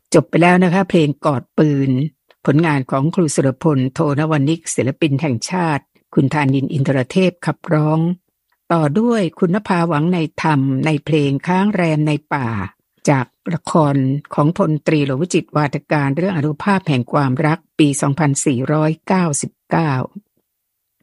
จบไปแล้วนะคะเพลงกอดปืนผลงานของครูสุรพลโทนวนิกศิลปินแห่งชาติคุณธานินทร์อินทรเทพขับร้องต่อด้วยคุณนภาหวังในธรรมในเพลงค้างแรมในป่าจากละครของพลตรีหลวงวิจิตรวาทการเรื่องอานุภาพแห่งความรักปี 2499